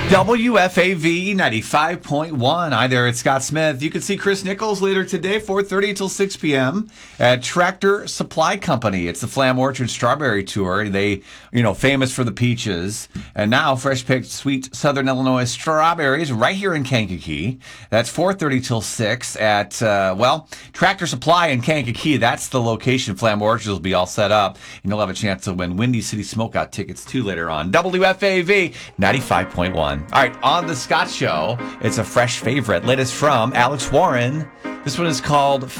WFAV 95.1. Hi there, it's Scott Smith. You can see Chris Nichols later today, 4:30 till 6 p.m. at Tractor Supply Company. It's the Flam Orchard Strawberry Tour. They, famous for the peaches. And now, fresh picked sweet Southern Illinois strawberries right here in Kankakee. That's 4:30 till 6 at, Tractor Supply in Kankakee. That's the location. Flam Orchards will be all set up. And you'll have a chance to win Windy City Smokeout tickets, too, later on. WFAV 95.1. All right, on the Scott Show, it's a fresh favorite. Latest from Alex Warren. This one is called